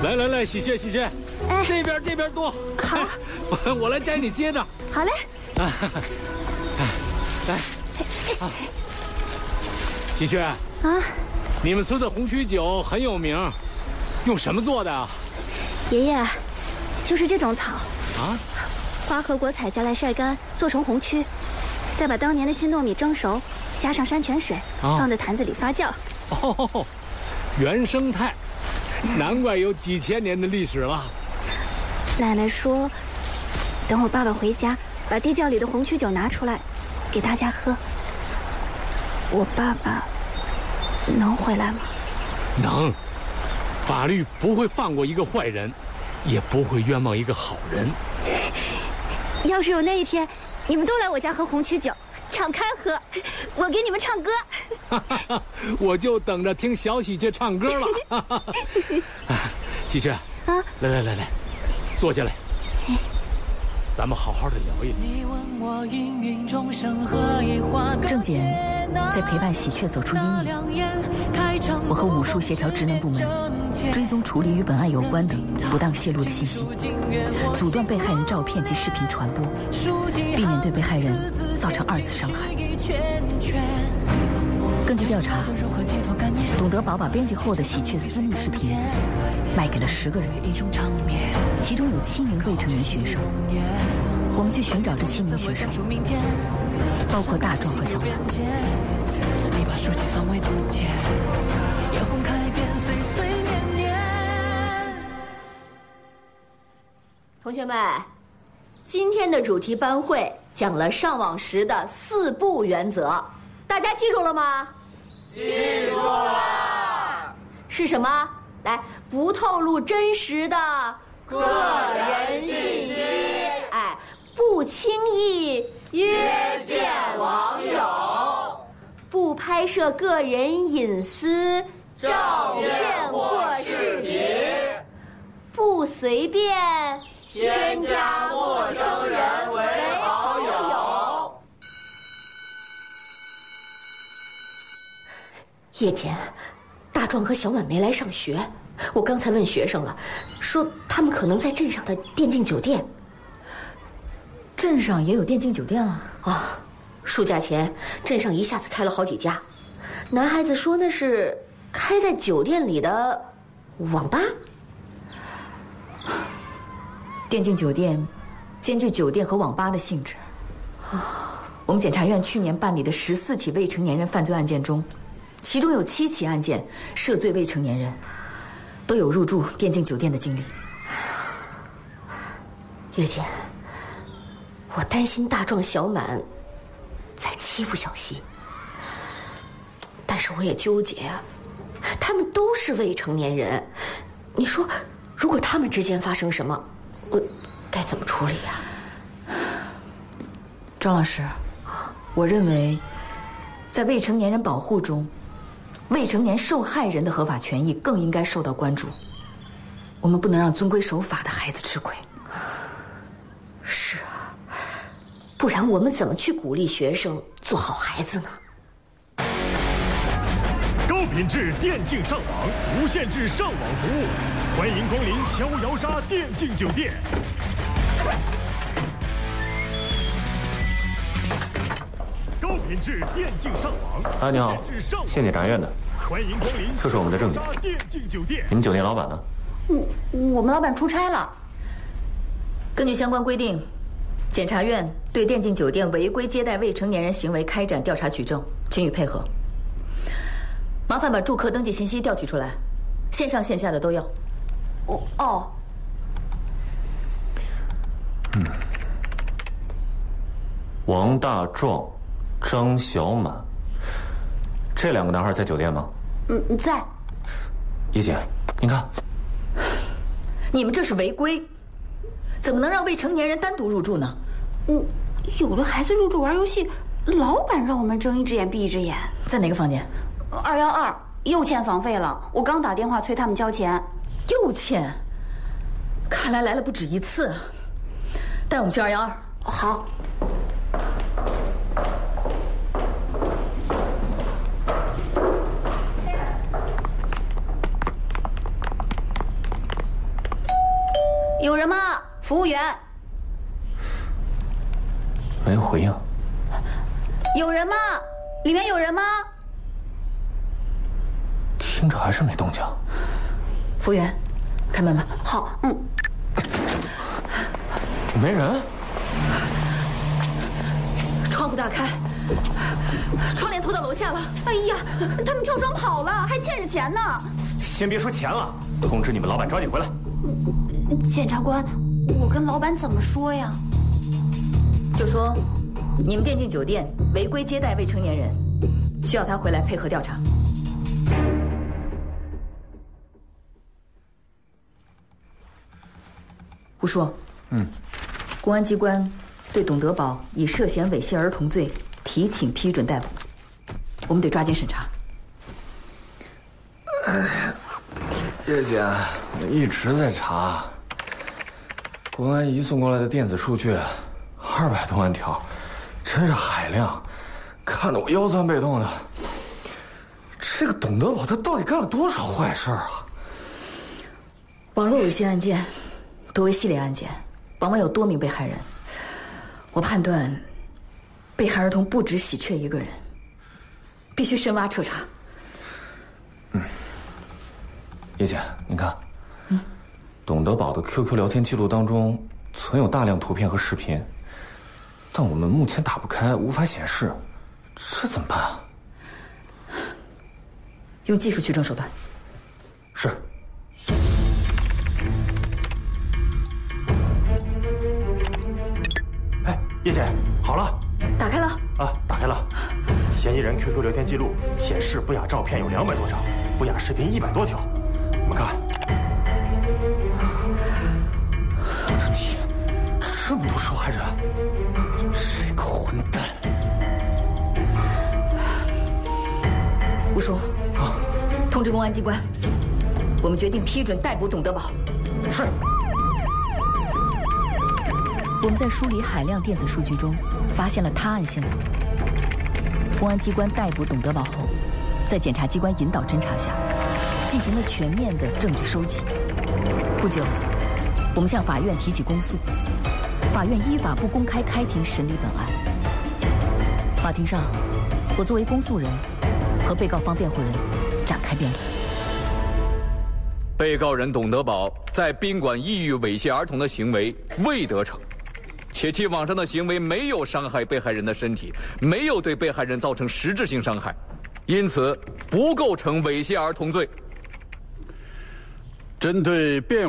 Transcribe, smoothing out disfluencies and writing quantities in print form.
来，喜鹊， 哎， 这边多。 好， 我来摘你接着。 好嘞。 来，喜鹊啊，你们村的红曲酒很有名，用什么做的啊？ 爷爷，就是这种草啊， 花和果采下来晒干，做成红曲，再把当年的新糯米蒸熟，加上山泉水，放在坛子里发酵。 哦，原生态，难怪有几千年的历史了。 奶奶说，等我爸爸回家，把地窖里的红曲酒拿出来，给大家喝。我爸爸能回来吗？ 能，法律不会放过一个坏人，也不会冤枉一个好人。 要是有那一天，你们都来我家喝红曲酒，敞开喝，我给你们唱歌。 我就等着听小喜鹊唱歌了。喜鹊啊，来，坐下来，咱们好好的聊一聊。 郑检在陪伴喜鹊走出阴影，我和武术协调职能部门追踪处理与本案有关的不当泄露的信息，阻断被害人照片及视频传播，避免对被害人造成二次伤害。根据调查，董德宝把编辑后的喜鹊私密视频卖给了10个人，其中有7名未成年学生。我们去寻找这7名学生，包括大壮和小满。 同学们，今天的主题班会讲了上网时的4不原则，大家记住了吗？ 记住了。 是什么？来，不透露真实的个人信息， 不轻易约见网友， 不拍摄个人隐私照片或视频， 不随便添加陌生人为好友。 夜间，大壮和小满没来上学，我刚才问学生了，说他们可能在镇上的电竞酒店。 镇上也有电竞酒店啊？ 暑假前镇上一下子开了好几家，男孩子说那是开在酒店里的网吧。 电竞酒店兼具酒店和网吧的性质。我们检察院去年办理的14起未成年人犯罪案件中，其中有7起案件涉罪未成年人都有入住电竞酒店的经历。 月姐，我担心大壮小满在欺负小西，但是我也纠结啊，他们都是未成年人，你说如果他们之间发生什么，我该怎么处理啊？ 庄老师，我认为在未成年人保护中，未成年受害人的合法权益更应该受到关注，我们不能让遵规守法的孩子吃亏。 是啊，不然我们怎么去鼓励学生做好孩子呢？ 高品质电竞上网，无限制上网服务，欢迎光临逍遥沙电竞酒店。高品质电竞上网， 你好，县检察院的， 欢迎光临这是我们的证件。 电竞酒店， 你们酒店老板呢？ 我们老板出差了。 根据相关规定，检察院对电竞酒店违规接待未成年人行为开展调查取证，请予配合。麻烦把住客登记信息调取出来，线上线下的都要。 王大壮、张小满，这2个男孩在酒店吗？ 在。 叶姐，您看， 你们这是违规，怎么能让未成年人单独入住呢？ 有的孩子入住玩游戏，老板让我们睁一只眼闭一只眼。 在哪个房间 ？212又欠房费了，我刚打电话催他们交钱。 又欠？看来来了不止一次。带我们去212。 好。 有人吗？服务员。 没回应。 有人吗？里面有人吗？ 听着还是没动静。 服务员，开门吧。 好， 没人。 窗户大开，窗帘拖到楼下了。 哎呀，他们跳窗跑了，还欠着钱呢。 先别说钱了，通知你们老板抓紧回来。 检察官，我跟老板怎么说呀？ 就说你们电竞酒店违规接待未成年人，需要他回来配合调查。吴叔，公安机关对董德宝以涉嫌猥亵儿童罪提请批准逮捕，我们得抓紧审查。 叶姐，我一直在查，公安移送过来的电子数据200多万条，真是海量，看得我腰酸背痛的。这个董德宝他到底干了多少坏事啊？ 网络猥亵案件多为系列案件，往往有多名被害人。我判断，被害儿童不止喜鹊一个人，必须深挖彻查。 叶姐，您看，董德宝的 QQ 聊天记录当中存有大量图片和视频，但我们目前打不开，无法显示，这怎么办啊？ 用技术取证手段。 是。 哎，叶姐，好了。 打开了。 啊，打开了。嫌疑人 QQ 聊天记录显示，不雅照片有200多张，不雅视频100多条。你们看。 我的天，这么多受害者，这个混蛋！ 吴叔，通知公安机关，我们决定批准逮捕董德宝。 是。 我们在梳理海量电子数据中，发现了他案线索。公安机关逮捕董德宝后，在检察机关引导侦查下，进行了全面的证据收集。不久，我们向法院提起公诉，法院依法不公开开庭审理本案。法庭上，我作为公诉人，和被告方辩护人展开辩论。 被告人董德宝在宾馆意欲猥亵儿童的行为未得逞，且其网上的行为没有伤害被害人的身体，没有对被害人造成实质性伤害，因此不构成猥亵儿童罪。 针对辩